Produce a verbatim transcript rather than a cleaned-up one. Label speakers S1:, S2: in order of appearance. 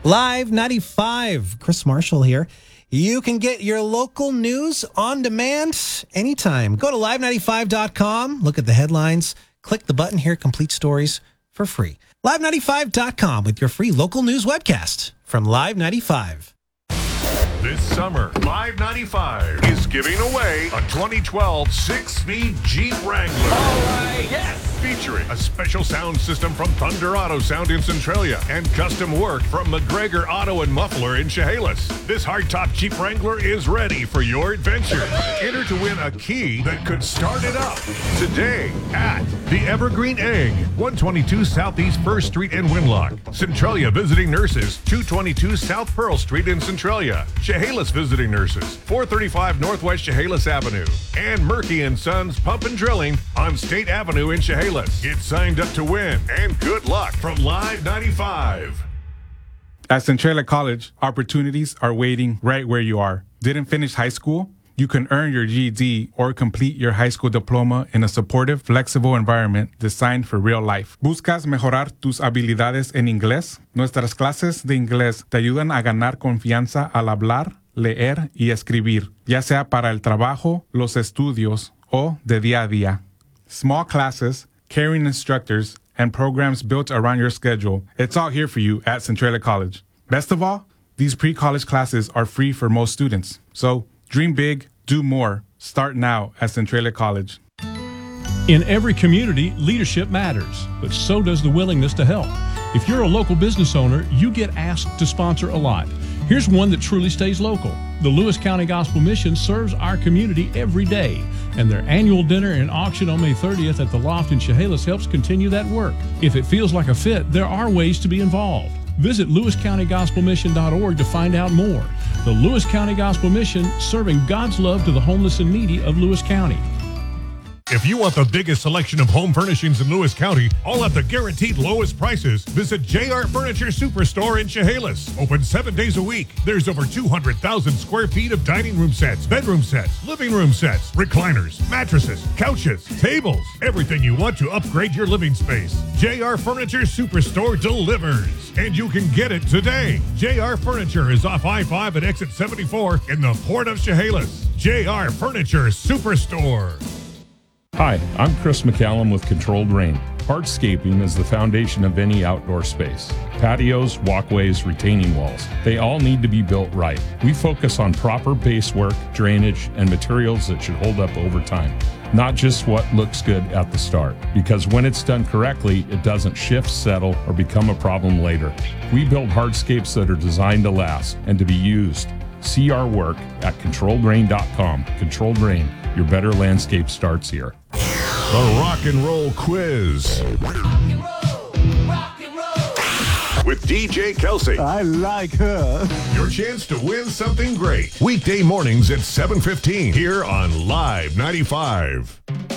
S1: Live ninety-five, Chris Marshall here. You can get your local news on demand anytime. Go to live ninety-five dot com, look at the headlines, click the button here, complete stories for free. live ninety-five dot com with your free local news webcast from Live ninety-five.
S2: This summer, Live ninety-five is giving away a twenty twelve six-speed Jeep Wrangler.
S3: All right, yes!
S2: Featuring a special sound system from Thunder Auto Sound in Centralia and custom work from McGregor Auto and Muffler in Chehalis. This hardtop Jeep Wrangler is ready for your adventure. Enter to win a key that could start it up today at the Evergreen Egg, one twenty-two Southeast first Street in Winlock. Centralia Visiting Nurses, two twenty-two South Pearl Street in Centralia. Chehalis Visiting Nurses, four thirty-five Northwest Chehalis Avenue. And Murky and Sons Pump and Drilling on State Avenue in Chehalis. Get signed up to win, and good luck from Live ninety-five.
S4: At Centralia College, opportunities are waiting right where you are. Didn't finish high school? You can earn your G E D or complete your high school diploma in a supportive, flexible environment designed for real life. ¿Buscas mejorar tus habilidades en inglés? Nuestras clases de inglés te ayudan a ganar confianza al hablar, leer y escribir, ya sea para el trabajo, los estudios o de día a día. Small classes, caring instructors, and programs built around your schedule. It's all here for you at Centralia College. Best of all, these pre-college classes are free for most students. So dream big, do more. Start now at Centralia College.
S5: In every community, leadership matters, but so does the willingness to help. If you're a local business owner, you get asked to sponsor a lot. Here's one that truly stays local. The Lewis County Gospel Mission serves our community every day, and their annual dinner and auction on May thirtieth at the Loft in Chehalis helps continue that work. If it feels like a fit, there are ways to be involved. Visit lewis county gospel mission dot org to find out more. The Lewis County Gospel Mission, serving God's love to the homeless and needy of Lewis County.
S2: If you want the biggest selection of home furnishings in Lewis County, all at the guaranteed lowest prices, visit J R Furniture Superstore in Chehalis. Open seven days a week. There's over two hundred thousand square feet of dining room sets, bedroom sets, living room sets, recliners, mattresses, couches, tables, everything you want to upgrade your living space. J R Furniture Superstore delivers, and you can get it today. J R Furniture is off I five at exit seventy-four in the Port of Chehalis. J R Furniture Superstore.
S6: Hi, I'm Chris McCallum with Controlled Rain. Hardscaping is the foundation of any outdoor space. Patios, walkways, retaining walls, they all need to be built right. We focus on proper base work, drainage, and materials that should hold up over time. Not just what looks good at the start, because when it's done correctly, it doesn't shift, settle, or become a problem later. We build hardscapes that are designed to last and to be used. See our work at controlled rain dot com. Controlled Rain, your better landscape starts here.
S2: The Rock and Roll Quiz.
S3: Rock and roll, rock and roll.
S2: With D J Kelsey.
S7: I like her.
S2: Your chance to win something great. Weekday mornings at seven fifteen here on Live ninety-five.